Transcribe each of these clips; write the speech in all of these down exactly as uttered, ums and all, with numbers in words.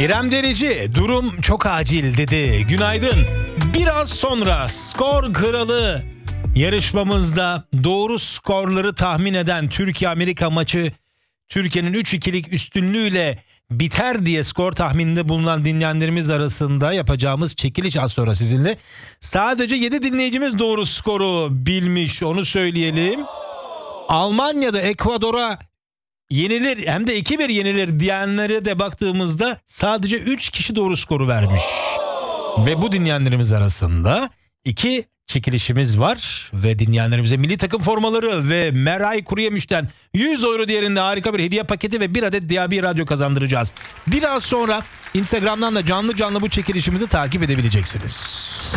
İrem Derici, durum çok acil dedi. Günaydın. Biraz sonra skor kralı yarışmamızda doğru skorları tahmin eden Türkiye-Amerika maçı Türkiye'nin üç ikilik üstünlüğüyle biter diye skor tahmininde bulunan dinleyenlerimiz arasında yapacağımız çekiliş az sonra sizinle. Sadece yedi dinleyicimiz doğru skoru bilmiş, onu söyleyelim. Almanya'da Ekvador'a yenilir hem de iki bir yenilir diyenlere de baktığımızda sadece üç kişi doğru skoru vermiş. Ve bu dinleyenlerimiz arasında iki çekilişimiz var ve dinleyenlerimize milli takım formaları ve Meray Kuruyemiş'ten yüz euro değerinde harika bir hediye paketi ve bir adet D A B radyo kazandıracağız. Biraz sonra Instagram'dan da canlı canlı bu çekilişimizi takip edebileceksiniz.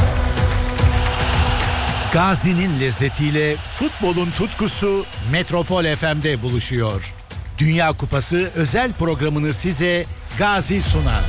Gazi'nin lezzetiyle futbolun tutkusu Metropol F M'de buluşuyor. Dünya Kupası özel programını size Gazi sunar.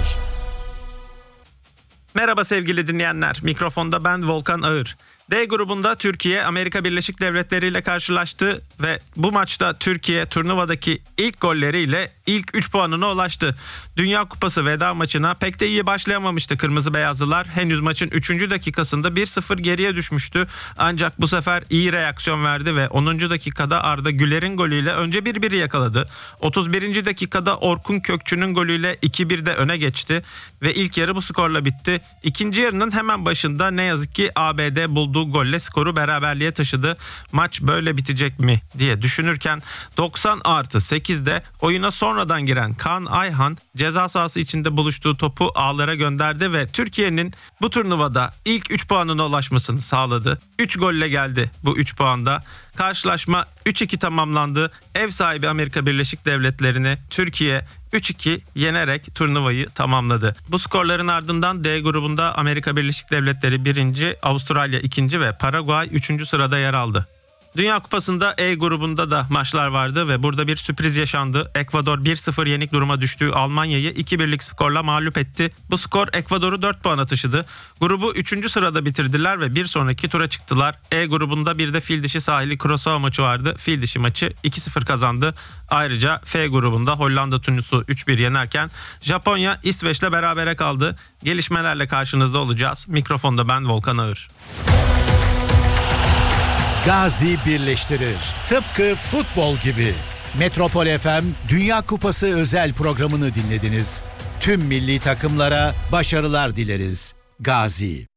Merhaba sevgili dinleyenler. Mikrofonda ben Volkan Ağır. D grubunda Türkiye Amerika Birleşik Devletleri ile karşılaştı ve bu maçta Türkiye turnuvadaki ilk golleriyle ilk üç puanına ulaştı. Dünya Kupası veda maçına pek de iyi başlayamamıştı Kırmızı Beyazlılar. Henüz maçın üçüncü dakikasında bir sıfır geriye düşmüştü. Ancak bu sefer iyi reaksiyon verdi ve onuncu dakikada Arda Güler'in golüyle önce bir biri yakaladı. otuz birinci dakikada Orkun Kökçü'nün golüyle iki birde öne geçti ve ilk yarı bu skorla bitti. İkinci yarının hemen başında ne yazık ki A B D buldu. Golle skoru beraberliğe taşıdı. Maç böyle bitecek mi diye düşünürken doksan artı sekizde oyuna sonradan giren Kaan Ayhan ceza sahası içinde buluştuğu topu ağlara gönderdi ve Türkiye'nin bu turnuvada ilk üç puanına ulaşmasını sağladı. üç golle geldi bu üç puanda. Karşılaşma üç iki tamamlandı. Ev sahibi Amerika Birleşik Devletleri'ni Türkiye üç iki yenerek turnuvayı tamamladı. Bu skorların ardından D grubunda Amerika Birleşik Devletleri birinci, Avustralya ikinci ve Paraguay üçüncü sırada yer aldı. Dünya Kupası'nda E grubunda da maçlar vardı ve burada bir sürpriz yaşandı. Ekvador bir sıfır yenik duruma düştüğü Almanya'yı iki birlik skorla mağlup etti. Bu skor Ekvador'u dört puana taşıdı. Grubu üçüncü sırada bitirdiler ve bir sonraki tura çıktılar. E grubunda bir de fil dişi sahili Kurosawa maçı vardı. Fil dişi maçı iki sıfır kazandı. Ayrıca F grubunda Hollanda Tunus'u üç bir yenerken Japonya İsveç'le berabere kaldı. Gelişmelerle karşınızda olacağız. Mikrofonda ben Volkan Ağır. Gazi birleştirir. Tıpkı futbol gibi. Metropol F M Dünya Kupası özel programını dinlediniz. Tüm milli takımlara başarılar dileriz. Gazi.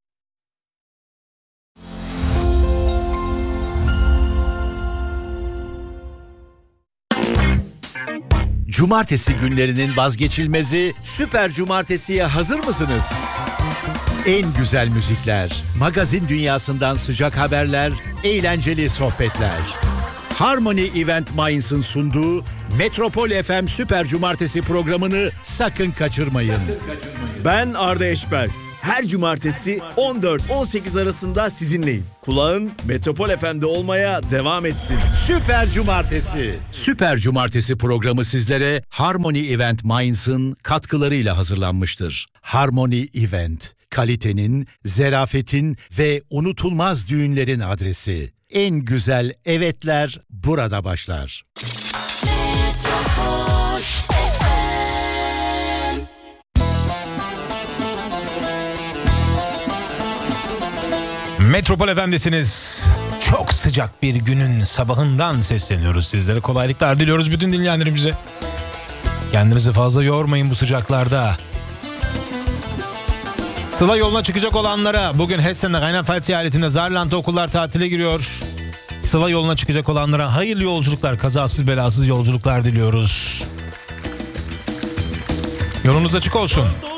Cumartesi günlerinin vazgeçilmezi Süper Cumartesi'ye hazır mısınız? En güzel müzikler, magazin dünyasından sıcak haberler, eğlenceli sohbetler. Harmony Event Mainz'ın sunduğu Metropol F M Süper Cumartesi programını sakın kaçırmayın. Ben Arda Eşber. Her cumartesi on dört on sekiz arasında sizinleyim. Kulağın Metropol F M'de olmaya devam etsin. Süper Cumartesi. Süper Cumartesi programı sizlere Harmony Event Mainz'ın katkılarıyla hazırlanmıştır. Harmony Event, kalitenin, zerafetin ve unutulmaz düğünlerin adresi. En güzel evetler burada başlar. Metropol F M. Metropol F M'desiniz. Çok sıcak bir günün sabahından sesleniyoruz sizlere. Kolaylıklar diliyoruz bütün dinleyenlerimize. Kendinizi fazla yormayın bu sıcaklarda. Sıla yoluna çıkacak olanlara bugün Hessen'de Rheinland-Pfalz eyaletinde Saarland'da okullar tatile giriyor. Sıla yoluna çıkacak olanlara hayırlı yolculuklar, kazasız belasız yolculuklar diliyoruz. Yolunuz açık olsun.